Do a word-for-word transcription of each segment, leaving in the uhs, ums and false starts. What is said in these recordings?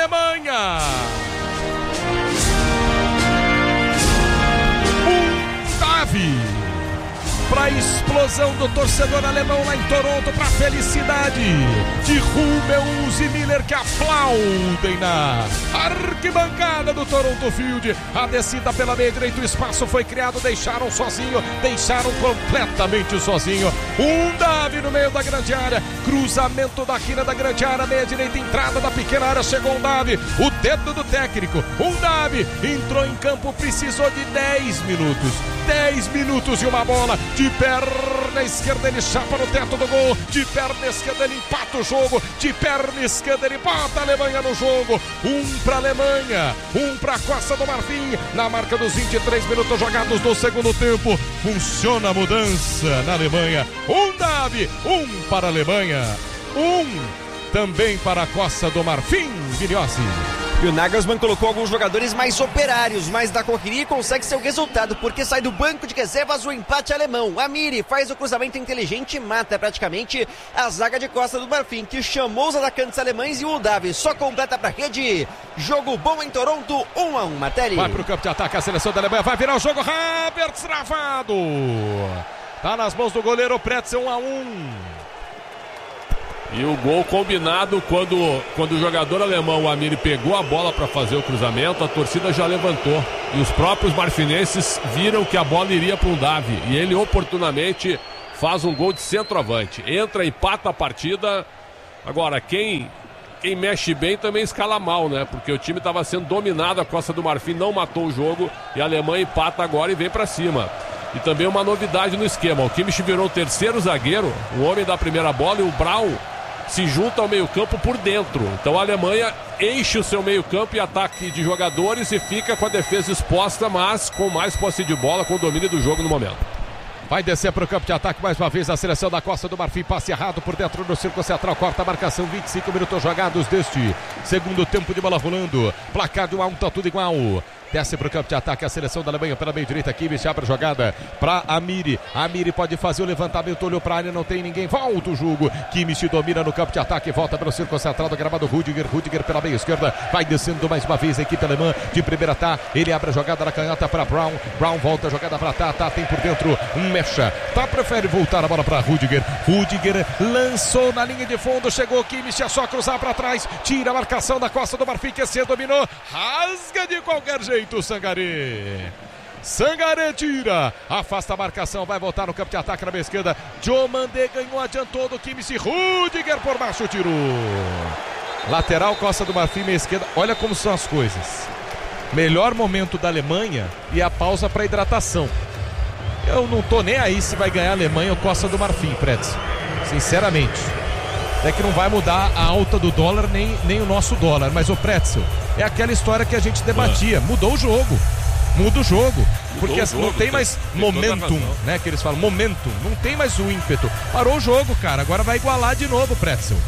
Alemanha. Um Davi. Para a explosão do torcedor alemão lá em Toronto, para a felicidade de Hummels e Miller, que aplaudem na arquibancada do Toronto Field. A descida pela meia direita, o espaço foi criado, deixaram sozinho, deixaram completamente sozinho. Um Davi no meio da grande área, cruzamento da quina da grande área, meia direita, entrada da pequena área, chegou um Davi, o dedo do técnico. Um Davi entrou em campo, precisou de dez minutos, dez minutos e uma bola. De perna esquerda ele chapa no teto do gol, de perna esquerda ele empata o jogo, de perna esquerda ele bota a Alemanha no jogo. Um para a Alemanha, um para a Costa do Marfim, na marca dos vinte e três minutos jogados do segundo tempo. Funciona a mudança na Alemanha. Um Davi, um para a Alemanha, um também para a Costa do Marfim. Viniossi. E o Nagelsmann colocou alguns jogadores mais operários, mais da correria e consegue seu resultado, porque sai do banco de reservas o empate alemão. Amiri faz o cruzamento inteligente e mata praticamente a zaga de Costa do Marfim, que chamou os atacantes alemães, e o Davi só completa pra rede. Jogo bom em Toronto, um a um, Martelli. Vai pro campo de ataque a seleção da Alemanha, vai virar o jogo, Havertz travado. Tá nas mãos do goleiro Pretzel, um a um. E o gol combinado, quando, quando o jogador alemão, o Amiri, pegou a bola para fazer o cruzamento, a torcida já levantou. E os próprios marfinenses viram que a bola iria para um Davi. E ele oportunamente faz um gol de centroavante. Entra, empata a partida. Agora, quem, quem mexe bem também escala mal, né? Porque o time estava sendo dominado, a Costa do Marfim não matou o jogo. E a Alemanha empata agora e vem para cima. E também uma novidade no esquema. O Kimmich virou o terceiro zagueiro, o homem da primeira bola, e o Braun se junta ao meio-campo por dentro. Então a Alemanha enche o seu meio-campo e ataque de jogadores e fica com a defesa exposta, mas com mais posse de bola, com o domínio do jogo no momento. Vai descer para o campo de ataque mais uma vez a seleção da Costa do Marfim. Passe errado por dentro do círculo central. Corta a marcação. vinte e cinco minutos jogados deste segundo tempo de bola rolando. Placar de um a um, tá tudo igual. Desce para o campo de ataque a seleção da Alemanha pela meia direita. Kimmich abre a jogada para Amiri. Amiri pode fazer o levantamento. Olhou para a área, não tem ninguém. Volta o jogo. Kimmich domina no campo de ataque. Volta para o círculo central do gramado. Rudiger. Rudiger pela meia esquerda. Vai descendo mais uma vez a equipe alemã. De primeira tá. Ele abre a jogada na canhota para Braun. Braun volta a jogada para Tá. Tá tem por dentro um mecha. Tá prefere voltar a bola para Rudiger. Rudiger lançou na linha de fundo. Chegou Kimmich. É só cruzar para trás. Tira a marcação da Costa do Marfim, que se dominou. Rasga de qualquer jeito. Sangaré. Sangaré tira, afasta a marcação, vai voltar no campo de ataque na meia esquerda. Diomandé ganhou, adiantou do Kimmich. Rudiger por baixo, tirou. Lateral, Costa do Marfim, meia esquerda. Olha como são as coisas. Melhor momento da Alemanha e a pausa para hidratação. Eu não tô nem aí se vai ganhar a Alemanha ou Costa do Marfim, Pretz. Sinceramente. É que não vai mudar a alta do dólar nem, nem o nosso dólar. Mas o Pretzel, é aquela história que a gente debatia. Mudou o jogo. Muda o jogo. Porque assim, não tem mais momentum, né? Que eles falam, momentum. Não tem mais o ímpeto. Parou o jogo, cara. Agora vai igualar de novo, Pretzel.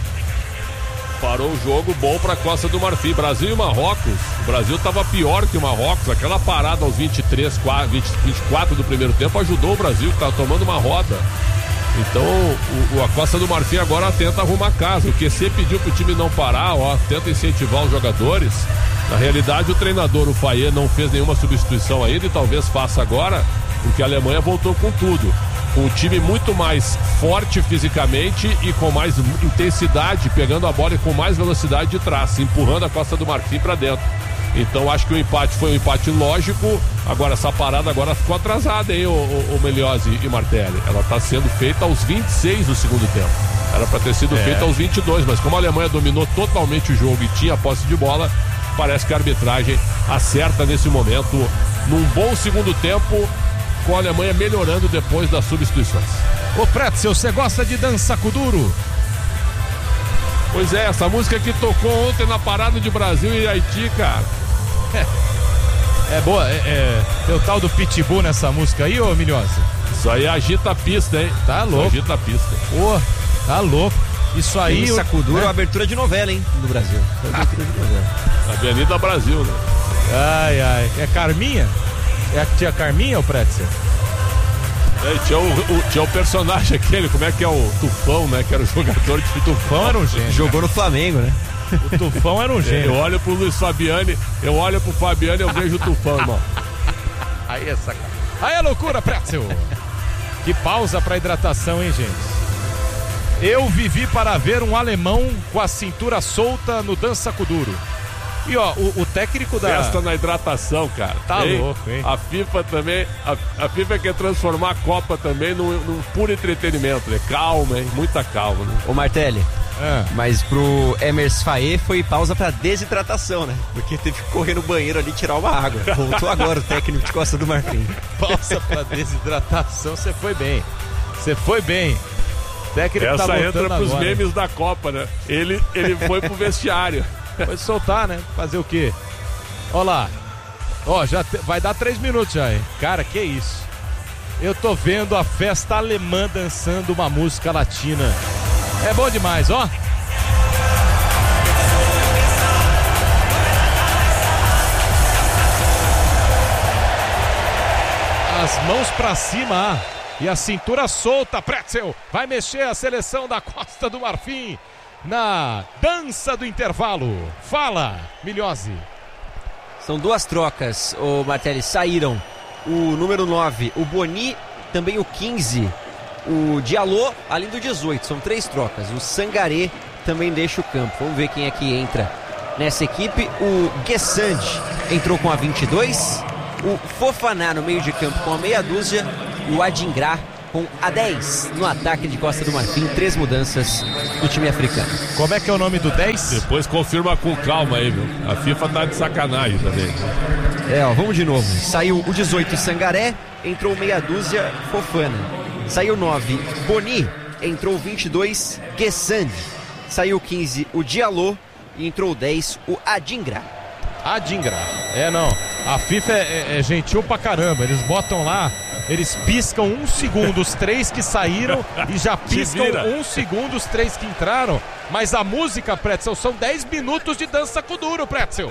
Parou o jogo, bom para a Costa do Marfim. Brasil e Marrocos. O Brasil estava pior que o Marrocos. Aquela parada aos vinte e três, vinte, vinte e quatro do primeiro tempo ajudou o Brasil, que estava tomando uma roda. Então o, a Costa do Marfim agora tenta arrumar casa. O Q C pediu pro time não parar, ó, tenta incentivar os jogadores. Na realidade o treinador, o Fayet, não fez nenhuma substituição ainda e talvez faça agora, porque a Alemanha voltou com tudo. Com um time muito mais forte fisicamente e com mais intensidade, pegando a bola e com mais velocidade de trás, empurrando a Costa do Marfim para dentro. Então acho que o empate foi um empate lógico. Agora essa parada agora ficou atrasada, hein, o, o, o Meliozzi e Martelli. Ela está sendo feita aos vinte e seis do segundo tempo. Era para ter sido é. feita aos vinte e dois, mas como a Alemanha dominou totalmente o jogo e tinha posse de bola, parece que a arbitragem acerta nesse momento, num bom segundo tempo, com a Alemanha melhorando depois das substituições. Ô Pretzel, você gosta de dança Kuduro? Pois é, essa música que tocou ontem na parada de Brasil e Haiti, cara. É, é boa, é, é, tem o tal do Pitbull nessa música aí, ô Milhosa? Isso aí agita a pista, hein? Tá louco. Agita a pista. Pô, tá louco. Isso aí... Dança Kuduro é uma abertura de novela, hein? No Brasil. Abertura de novela. Avenida Brasil, né? Ai, ai. É Carminha? É a tia Carminha, ô Pretzel? É, tinha, o, o, tinha o personagem aquele, como é que é o Tufão, né? Que era o jogador de Tufão, era um gênio. Jogou no Flamengo, né? O Tufão era um gênio. Eu olho pro Luiz Fabiani, eu olho pro Fabiani e eu vejo o Tufão, irmão. Aí é sacanagem. Aí é loucura, Pretzel. Que pausa pra hidratação, hein, gente? Eu vivi para ver um alemão com a cintura solta no dança Kuduro. E ó, o, o técnico da... Festa na hidratação, cara. Tá hein? louco, hein? A FIFA também, a, a FIFA quer transformar a Copa também num, num puro entretenimento, né? Calma, hein? Muita calma, né? Ô Martelli, É. mas pro Emers Faé foi pausa pra desidratação, né? Porque teve que correr no banheiro ali e tirar uma água. Voltou agora o técnico de Costa do Marfim. Pausa pra desidratação, você foi bem. Você foi bem. O técnico Essa tá entra pros agora. memes da Copa, né? Ele, ele foi pro vestiário. Foi soltar, né? Fazer o quê? Ó lá. Ó, já te... vai dar três minutos já, hein? Cara, que isso? Eu tô vendo a festa alemã dançando uma música latina. É bom demais, ó. As mãos pra cima, ah, e a cintura solta. Pretzel vai mexer a seleção da Costa do Marfim na dança do intervalo. Fala, Milhose. São duas trocas, o Martelli. Saíram o número nove, o Boni, também o quinze, o Diallo, além do dezoito. São três trocas. O Sangaré também deixa o campo. Vamos ver quem é que entra nessa equipe. O Guessand entrou com a vinte e dois. O Fofaná no meio de campo com a meia dúzia. E o Adingra com a dez no ataque de Costa do Marfim. Três mudanças do time africano. Como é que é o nome do dez? Depois confirma com calma aí, viu? A FIFA tá de sacanagem também. É, ó, vamos de novo. Saiu o dezoito, Sangaré. Entrou meia dúzia, Fofana. Saiu nove, Boni. Entrou vinte e dois, Guessand. Saiu quinze, o Diallo. E entrou dez, o Adingra. Adingra. É, não. A FIFA é, é, é gentil pra caramba. Eles botam lá, eles piscam um segundo os três que saíram e já piscam um segundo os três que entraram. Mas a música, Pretzel, são dez minutos de dança Kuduro, Pretzel.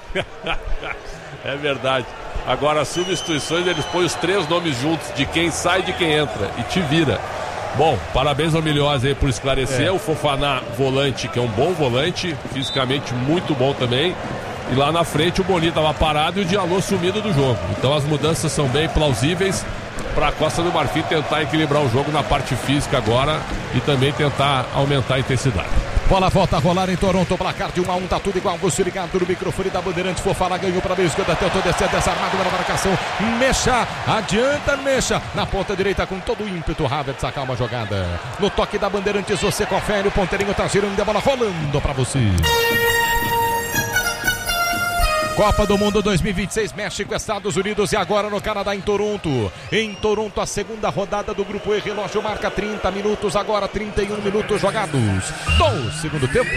É verdade. Agora as substituições, eles põem os três nomes juntos, de quem sai e de quem entra, e te vira. Bom, parabéns ao Milhose aí por esclarecer. É. O Fofaná, volante, que é um bom volante, fisicamente muito bom também. E lá na frente o Boni estava parado e o Diallo sumido do jogo. Então as mudanças são bem plausíveis para a Costa do Marfim tentar equilibrar o jogo na parte física agora e também tentar aumentar a intensidade. Bola volta a rolar em Toronto, placar de um a um, tá tudo igual. Você ligado no microfone da Bandeirantes. Fofana ganhou para a meia esquerda, tentou descer, desarmado na marcação. Mexa, adianta, mexa. Na ponta direita com todo o ímpeto. Havertz acalma a jogada. No toque da Bandeirantes, você confere. O ponteirinho tá girando, a bola rolando para você. Copa do Mundo dois mil e vinte e seis, México, Estados Unidos e agora no Canadá, em Toronto. Em Toronto, a segunda rodada do Grupo E. Relógio marca trinta minutos, agora trinta e um minutos jogados do segundo tempo.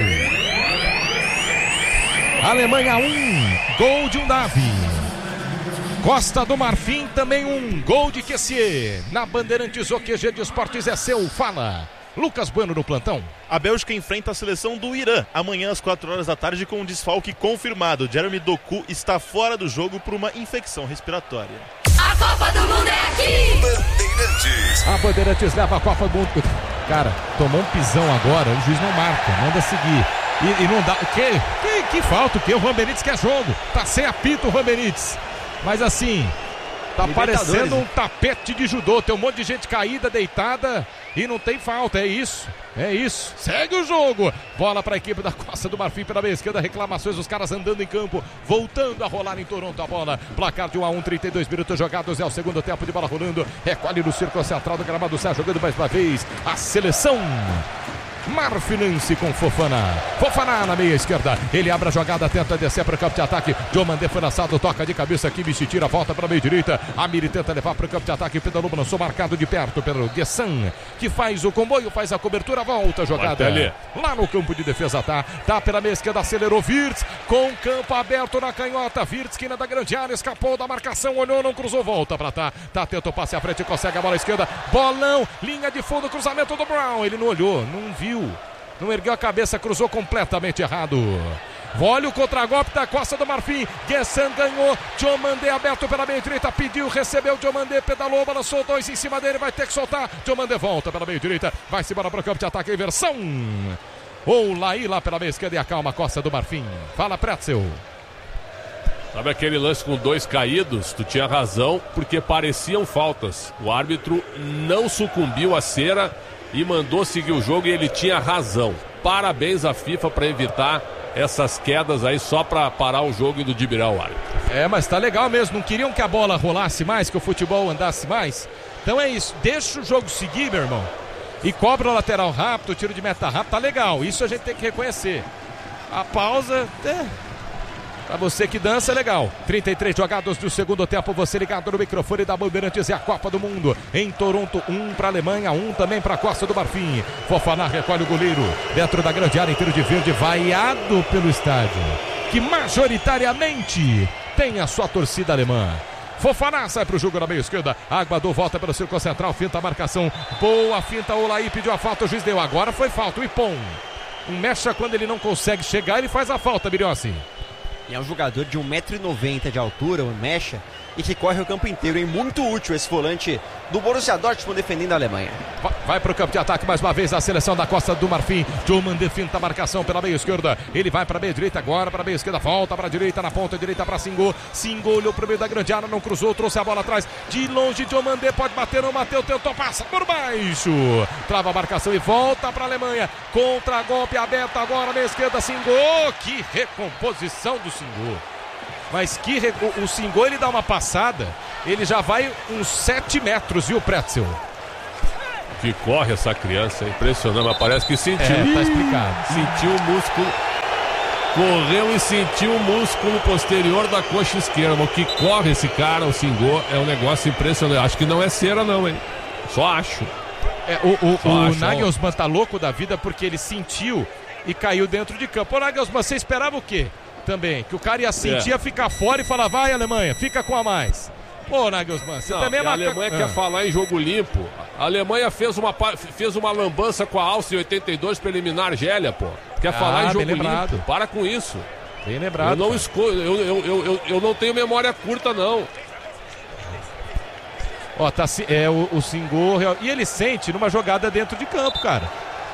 Alemanha um, gol de Undavi. Costa do Marfim também um, gol de Kessier. Na Bandeirantes, o Q G de Esportes é seu, fala. Lucas Bueno no plantão. A Bélgica enfrenta a seleção do Irã amanhã às quatro horas da tarde com um desfalque confirmado. Jeremy Doku está fora do jogo por uma infecção respiratória. A Copa do Mundo é aqui! Bandeirantes. A Bandeirantes leva a Copa do Mundo. Cara, tomou um pisão agora, o juiz não marca, manda seguir. E, e não dá. O quê? Que, que falta o quê? O Juan Benítez quer jogo. Tá sem apito o Juan Benítez. Mas assim, tá parecendo um tapete de judô. Tem um monte de gente caída, deitada. E não tem falta, é isso, é isso, segue o jogo, bola para a equipe da Costa do Marfim pela meia esquerda, reclamações, os caras andando em campo, voltando a rolar em Toronto a bola, placar de um a um, trinta e dois minutos jogados, é o segundo tempo de bola rolando, recolhe no círculo central do gramado, sai jogando mais uma vez, a seleção marfinense com Fofana. Fofana na meia esquerda. Ele abre a jogada, tenta descer para o campo de ataque. Diomandé foi lançado, toca de cabeça aqui, se tira, volta para a meia direita. Amiri tenta levar para o campo de ataque. Pedalou, lançou marcado de perto pelo Guessan, que faz o comboio, faz a cobertura, volta a jogada. Lá no campo de defesa tá. Tá pela meia esquerda, acelerou Wirtz, com campo aberto na canhota. Wirtz, esquina da grande área, escapou da marcação, olhou, não cruzou, volta para tá. Tá, tentou passe à frente, consegue a bola à esquerda. Bolão, linha de fundo, cruzamento do Brown. Ele não olhou, não viu. Não ergueu a cabeça, cruzou completamente errado. Olha o contragolpe da Costa do Marfim. Guessan ganhou. Diomandé aberto pela meia direita. Pediu, recebeu. Diomandé pedalou. Balançou dois em cima dele. Vai ter que soltar. Diomandé volta pela meia direita. Vai-se embora para o campo de ataque. Inversão. ou Laí lá pela meia esquerda e acalma a Costa do Marfim. Fala, Pretzel. Sabe aquele lance com dois caídos? Tu tinha razão, porque pareciam faltas. O árbitro não sucumbiu à cera e mandou seguir o jogo e ele tinha razão. Parabéns à FIFA para evitar essas quedas aí só para parar o jogo e do dibirar o árbitro. É, mas tá legal mesmo. Não queriam que a bola rolasse mais, que o futebol andasse mais? Então é isso. Deixa o jogo seguir, meu irmão. E cobra o lateral rápido, o tiro de meta rápido. Tá legal. Isso a gente tem que reconhecer. A pausa... É... Pra você que dança, é legal. trinta e três jogados do segundo tempo. Você ligado no microfone da Bandeirantes. É a Copa do Mundo. Em Toronto, um pra Alemanha, um também pra Costa do Marfim. Fofana recolhe o goleiro. Dentro da grande área, inteiro de verde, vaiado pelo estádio, que majoritariamente tem a sua torcida alemã. Fofana sai pro jogo na meia esquerda. Aguador volta pelo círculo central. Finta a marcação. Boa finta. Olaí pediu a falta. O juiz deu. Agora foi falta. O Ipom. Um mexa quando ele não consegue chegar. Ele faz a falta, Biriossi. E é um jogador de um metro e noventa de altura, um mecha, e que corre o campo inteiro. É muito útil esse volante do Borussia Dortmund defendendo a Alemanha. Vai, vai para o campo de ataque mais uma vez a seleção da Costa do Marfim. Diomandé finta a marcação pela meia esquerda. Ele vai para a meia direita agora, para a meia esquerda, volta para a direita, na ponta direita para Singo. Singo olhou para o meio da grande área, não cruzou, trouxe a bola atrás. De longe, Diomandé pode bater, não bateu, tentou, passa por baixo. Trava a marcação e volta para a Alemanha. Contra golpe aberto agora na esquerda, Singo. Que recomposição do Singo. Mas que recu... o Singo, ele dá uma passada, ele já vai uns sete metros, viu, Pretzel? Que corre essa criança, é impressionante, mas parece que sentiu. É, tá explicado. Sentiu o músculo, correu e sentiu o músculo posterior da coxa esquerda. O que corre esse cara, o Singo, é um negócio impressionante. Acho que não é cera não, hein? Só acho. É, o o, o acho, Nagelsmann tá louco da vida porque ele sentiu e caiu dentro de campo. Ô Nagelsmann, você esperava o quê? Também, que o cara ia sentir, é. ia ficar fora e falar, vai Alemanha, fica com a mais. Pô, Nagelsmann, você não, também é A Alemanha ah. quer falar em jogo limpo. A Alemanha fez uma, fez uma lambança com a Áustria em oitenta e dois para eliminar a Argélia, pô. Quer ah, falar em jogo lembrado. limpo. Para com isso. Bem lembrado. Eu não, esco... eu, eu, eu, eu, eu não tenho memória curta, não. Ó, tá, é, o, o Singo, e ele sente numa jogada dentro de campo, cara.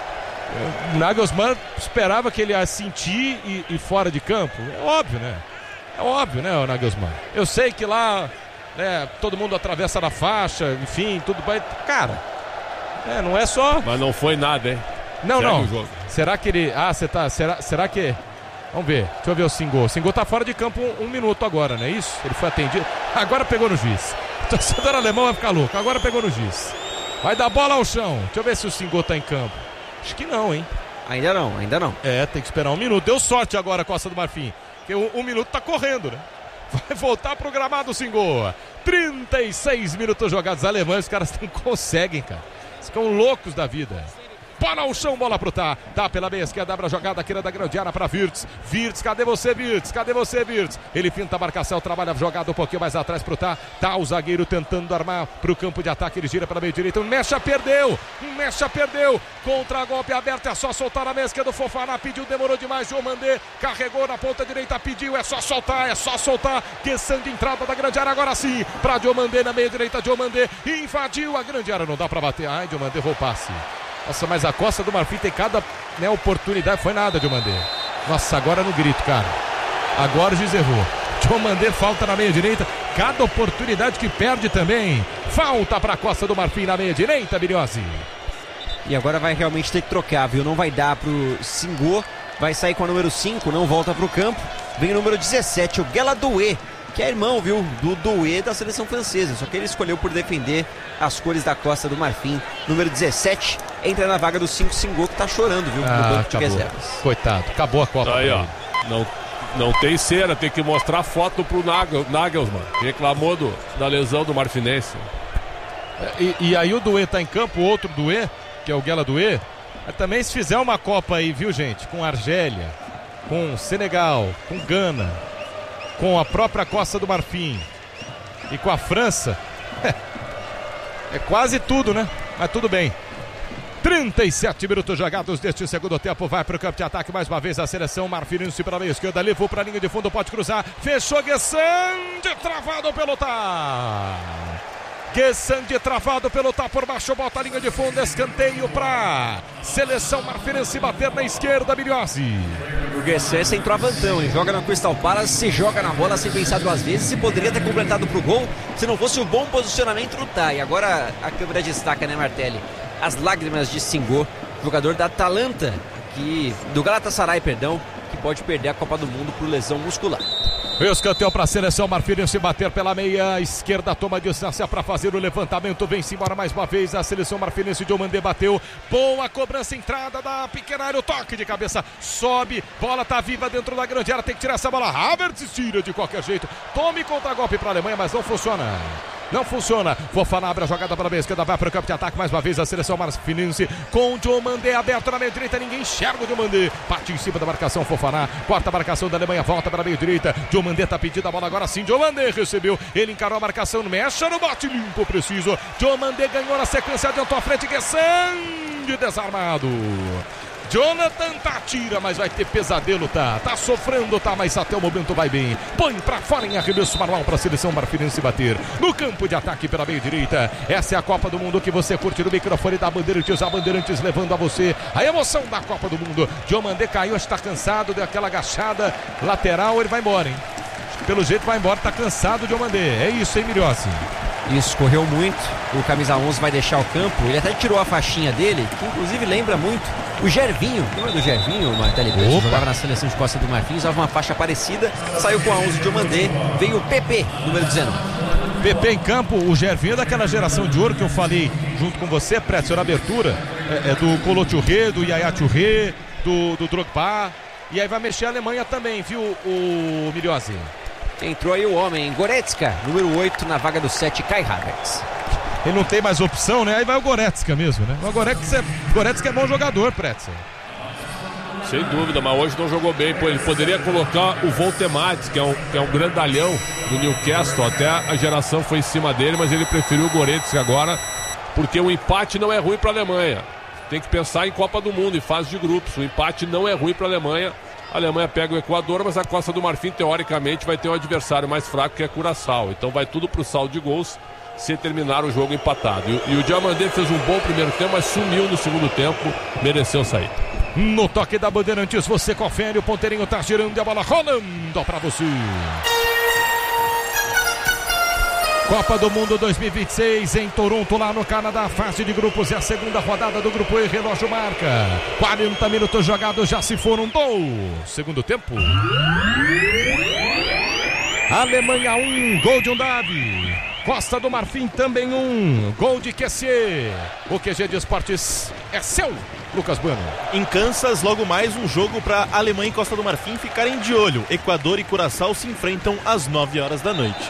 O Nagelsmann esperava que ele ia sentir e, e fora de campo. É óbvio, né? É óbvio, né, o Nagelsmann? Eu sei que lá, né, todo mundo atravessa na faixa, enfim, tudo bem. Cara, é, não é só... Mas não foi nada, hein? Não, Segue não. Será que ele... Ah, você tá... Será, será que... Vamos ver. Deixa eu ver o Singo. O Singo tá fora de campo um, um minuto agora, não é isso? Ele foi atendido. Agora pegou no juiz. O torcedor alemão vai ficar louco. Agora pegou no juiz. Vai dar bola ao chão. Deixa eu ver se o Singo tá em campo. Acho que não, hein? Ainda não, ainda não. É, tem que esperar um minuto. Deu sorte agora a Costa do Marfim. Porque um, um minuto tá correndo, né? Vai voltar pro gramado, Singo. trinta e seis minutos jogados. Alemães, os caras não conseguem, cara. Eles ficam loucos da vida. Bola ao chão, bola pro Tá. Tá pela meia esquerda, abre a jogada aqui da grande área pra Wirtz. Wirtz, cadê você, Wirtz? Cadê você, Wirtz? Ele finta a marcação, trabalha a jogada um pouquinho mais atrás pro Tá. Tá o zagueiro tentando armar pro campo de ataque. Ele gira pela meia direita. O Mecha perdeu. O Mecha perdeu. Contra golpe aberto. É só soltar na meia esquerda. O Fofana pediu, demorou demais. Diomandé carregou na ponta direita. Pediu. É só soltar. É só soltar. Descendo entrada da grande área. Agora sim. Pra Diomandé na meia direita. Diomandé invadiu a grande área. Não dá pra bater. Ai, Diomandé errou o passe. Nossa, mas a Costa do Marfim tem cada, né, oportunidade. Foi nada, Diomandé. Nossa, agora no grito, cara. Agora o juiz errou. Diomandé falta na meia direita. Cada oportunidade que perde também. Falta pra Costa do Marfim na meia direita, Biriossi. E agora vai realmente ter que trocar, viu? Não vai dar pro Singo. Vai sair com a número cinco, não volta pro campo. Vem o número dezessete, o Gueladoué, que é irmão, viu, do Doué da seleção francesa. Só que ele escolheu por defender as cores da Costa do Marfim. Número dezessete entra na vaga do cinco, Singo, que tá chorando, viu, ah, no banco de acabou. reservas. Coitado, acabou a Copa. Tá aí, ó. Não, não tem cera, tem que mostrar foto pro Nagel, Nagelsmann, que reclamou do, da lesão do marfinense. E, e aí o Doué tá em campo, o outro Doué, que é o Gueladoué. Também se fizer uma Copa aí, viu, gente, com Argélia, com Senegal, com Gana, com a própria Costa do Marfim e com a França, é quase tudo, né? Mas tudo bem. trinta e sete minutos jogados deste segundo tempo. Vai para o campo de ataque mais uma vez a seleção marfinense pela meia esquerda. Levou para a linha de fundo, pode cruzar. Fechou Guessand, travado pelo Tá. Guessandi travado pelo tá por baixo, bota a linha de fundo, escanteio pra seleção marfinense bater na esquerda, Miliossi. O Guessé é centroavantão, ele joga no Crystal Palace, se joga na bola sem pensar duas vezes e poderia ter completado pro gol se não fosse o bom posicionamento do Thay. Agora a câmera destaca, né, Martelli? As lágrimas de Singo, jogador da Atalanta, que, do Galatasaray, perdão, que pode perder a Copa do Mundo por lesão muscular. Escanteio para a seleção marfinense bater pela meia esquerda, toma distância para fazer o levantamento, vem-se embora mais uma vez a seleção marfinense. Diomandé bateu, boa cobrança, entrada da pequena área, o toque de cabeça, sobe, bola tá viva dentro da grande área, tem que tirar essa bola, Havertz tira de qualquer jeito, tome contra-golpe para a Alemanha, mas não funciona. Não funciona, Fofana abre a jogada para a esquerda, vai para o campo de ataque, mais uma vez a seleção marfinense com o Diomandé aberto na meia direita, ninguém enxerga o Diomandé, parte em cima da marcação, Fofana, quarta marcação da Alemanha, volta para a meia direita, Diomandé tá pedindo a bola agora sim, Diomandé recebeu, ele encarou a marcação, mexe no bote limpo, preciso, Diomandé ganhou na sequência, adiantou a frente, Guessandi desarmado. Jonathan tá, tira, mas vai ter pesadelo, tá? Tá sofrendo, tá, mas até o momento vai bem. Põe pra fora em arremesso manual pra seleção marfinense bater. No campo de ataque pela meia direita. Essa é a Copa do Mundo que você curte no microfone da Bandeirantes. A Bandeirantes levando a você a emoção da Copa do Mundo. Diomandé caiu, está cansado, deu aquela agachada lateral, ele vai embora, hein? Pelo jeito vai embora, tá cansado o Diomandé. É isso, hein, Miliossi? Isso, correu muito. O camisa onze vai deixar o campo. Ele até tirou a faixinha dele, que inclusive lembra muito o Gervinho. Lembra do Gervinho, o Martelli? Que jogava na seleção de Costa do Marfim, usava uma faixa parecida. Saiu com a onze de Diomandé. Veio o P P, número dezenove. P P em campo, o Gervinho é daquela geração de ouro que eu falei junto com você, Pretzel, na abertura. É, é do Kolo Touré, do Yaya Touré, do, do Drogba. E aí vai mexer a Alemanha também, viu, o Miliossi? Entrou aí o homem, Goretzka, número oito, na vaga do sete, Kai Havertz. Ele não tem mais opção, né? Aí vai o Goretzka mesmo, né? O Goretzka é, Goretzka é bom jogador, Pretzel. Sem dúvida, mas hoje não jogou bem. Pô, ele poderia colocar o Voltemades, que é um, que é um grandalhão do Newcastle. Até a geração foi em cima dele, mas ele preferiu o Goretzka agora, porque o empate não é ruim para a Alemanha. Tem que pensar em Copa do Mundo, em fase de grupos. O empate não é ruim para a Alemanha. A Alemanha pega o Equador, mas a Costa do Marfim, teoricamente, vai ter um adversário mais fraco, que é Curaçao. Então vai tudo pro saldo de gols se terminar o jogo empatado. E, e o Diomandé fez um bom primeiro tempo, mas sumiu no segundo tempo, mereceu sair. No toque da Bandeirantes, você confere, o ponteirinho tá girando e a bola rolando pra você. Copa do Mundo dois mil e vinte e seis em Toronto, lá no Canadá, fase de grupos, é a segunda rodada do grupo E, relógio marca quarenta minutos jogados, já se foram dois. Segundo tempo, Alemanha um, gol de Undavi. Costa do Marfim também um, gol de Q C. O Q G de Esportes é seu, Lucas Bueno. Em Kansas, logo mais um jogo para Alemanha e Costa do Marfim ficarem de olho. Equador e Curaçao se enfrentam às nove horas da noite.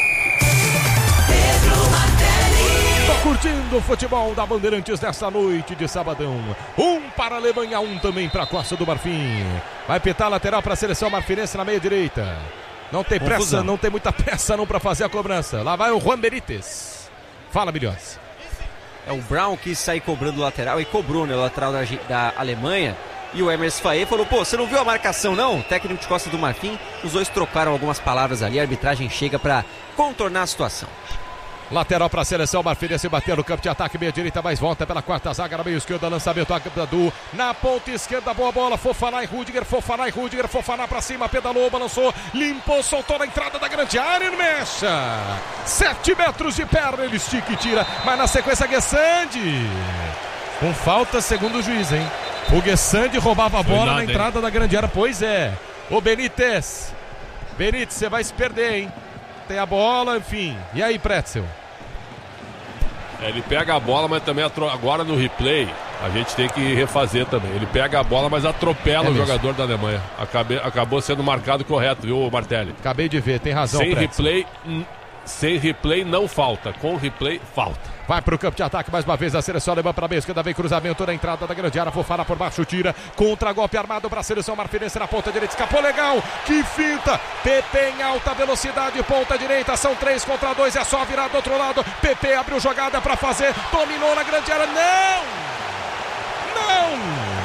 Tô curtindo o futebol da Bandeirantes desta noite de sabadão. Um para a Alemanha, um também para a Costa do Marfim. Vai pitar lateral para a seleção marfinense na meia direita. Não tem pressa, Confusão. não tem muita pressa não para fazer a cobrança. Lá vai o Juan Benítez. Fala, Milhões. É o Brown que sai cobrando o lateral e cobrou, né, o lateral da, da Alemanha. E o Emerson Faé falou, pô, você não viu a marcação não? O técnico de Costa do Marfim, os dois trocaram algumas palavras ali, a arbitragem chega para contornar a situação. Lateral para a seleção marfinense, bater no campo de ataque, meia direita, mais volta pela quarta zaga, na meia esquerda, lançamento do na ponta esquerda, boa bola, Fofana e Rudiger, Fofana e Rudiger, Fofana para cima, pedalou, balançou, limpou, soltou na entrada da grande área e mexa. Sete metros de perna, ele estica e tira, mas na sequência Guessandi. Com falta, segundo o juiz, hein? O Guessandi roubava a bola nada, na entrada hein? da grande área, pois é. O Benítez, Benítez, você vai se perder, hein? Tem a bola, enfim. E aí, Pretzel? É, ele pega a bola, mas também atro... agora no replay a gente tem que refazer também. Ele pega a bola, mas atropela é o mesmo. jogador da Alemanha. Acabe... Acabou sendo marcado correto, viu, Martelli? Acabei de ver, tem razão, Sem Pretzel. replay, sem replay não falta. Com replay, falta. Vai pro campo de ataque mais uma vez a seleção alemã para a meia esquerda, vem cruzamento na entrada da grande área, Fofana por baixo, tira, contra golpe armado para a seleção marfinense na ponta direita, escapou legal, que finta, P P em alta velocidade, ponta direita, são três contra dois, é só virar do outro lado, P P abriu jogada para fazer, dominou na grande área, não, não,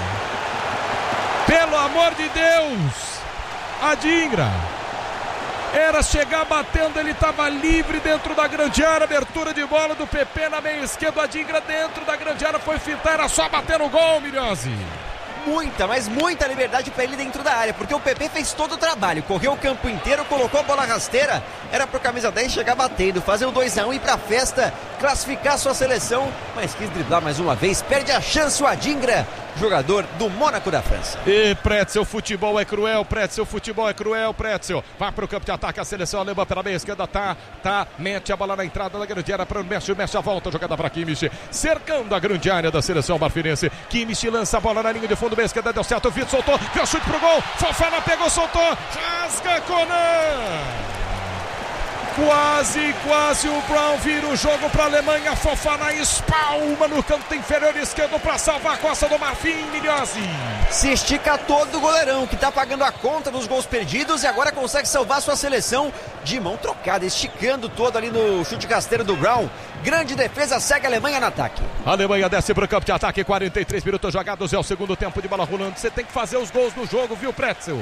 pelo amor de Deus, Adingra, era chegar batendo, ele estava livre dentro da grande área, abertura de bola do P P na meia esquerda, a Adingra dentro da grande área, foi fintar, era só bater no gol, Milhozzi. Muita, mas muita liberdade para ele dentro da área, porque o P P fez todo o trabalho, correu o campo inteiro, colocou a bola rasteira, era pro camisa dez chegar batendo, fazer o dois a um e ir pra festa, classificar sua seleção, mas quis driblar mais uma vez, perde a chance o Adingra, jogador do Mônaco da França. E Pretzel, futebol é cruel, Pretzel, futebol é cruel, Pretzel, vai pro campo de ataque, a seleção alemã pela meia esquerda, tá, tá, mete a bola na entrada da grande área para o Messi, o Messi a volta, jogada para Kimmich, cercando a grande área da seleção marfinense, Kimmich lança a bola na linha de fundo, meia esquerda, deu certo, o Vitor soltou, deu chute pro gol, Fofana pegou, soltou, rasga Conan. Quase, quase o Brown vira o jogo para a Alemanha. Fofana espalma no canto inferior esquerdo para salvar a Costa do Marfim, Milhozzi. Se estica todo o goleirão que está pagando a conta dos gols perdidos e agora consegue salvar sua seleção de mão trocada, esticando todo ali no chute rasteiro do Brown. Grande defesa, segue a Alemanha no ataque. A Alemanha desce para o campo de ataque, quarenta e três minutos jogados, é o segundo tempo de bola rolando. Você tem que fazer os gols no jogo, viu, Pretzel?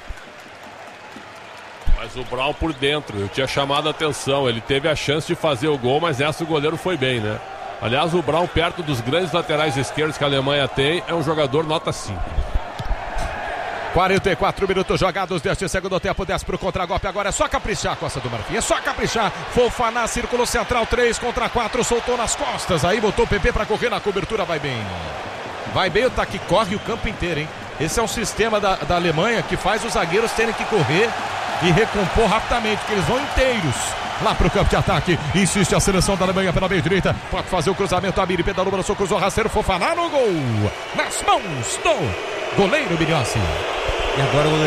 Mas o Brown por dentro, eu tinha chamado a atenção, ele teve a chance de fazer o gol, mas essa o goleiro foi bem, né? Aliás, o Brown, perto dos grandes laterais esquerdos que a Alemanha tem, é um jogador nota cinco. quarenta e quatro minutos jogados deste segundo tempo, desce para o contragolpe, agora é só caprichar a Costa do Marfim, é só caprichar. Fofana, círculo central, três contra quatro, soltou nas costas, aí botou o P P para correr na cobertura, vai bem. Vai bem o tá que corre o campo inteiro, hein? Esse é um sistema da, da Alemanha que faz os zagueiros terem que correr e recompor rapidamente, porque eles vão inteiros lá pro campo de ataque. Insiste a seleção da Alemanha pela meia direita, pode fazer o cruzamento, a Miri pedalou, lançou, cruzou, rasteiro, Fofana no gol, nas mãos do goleiro Milhozzi. E agora o